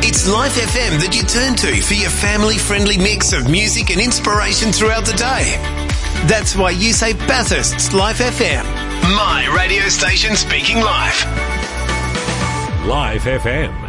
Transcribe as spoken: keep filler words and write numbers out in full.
It's Life F M that you turn to for your family-friendly mix of music and inspiration throughout the day. That's why you say Bathurst's Life F M. My radio station speaking live. Life F M.